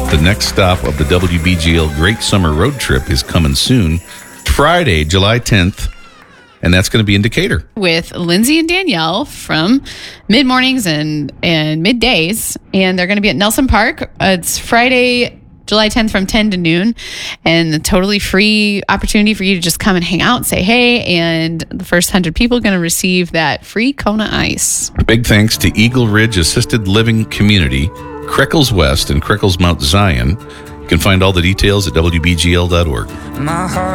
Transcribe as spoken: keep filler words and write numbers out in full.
the next stop of the W B G L Great Summer Road Trip is coming soon. Friday, July tenth, and that's going to be in Decatur. With Lindsay and Danielle from Mid Mornings and, and Middays. And they're going to be at Nelson Park. Uh, it's Friday, July tenth from ten to noon. And a totally free opportunity for you to just come and hang out, say hey. And the first one hundred people are going to receive that free Kona Ice. Big thanks to Eagle Ridge Assisted Living Community, Crickles West, and Crickles Mount Zion. You can find all the details at W B G L dot org.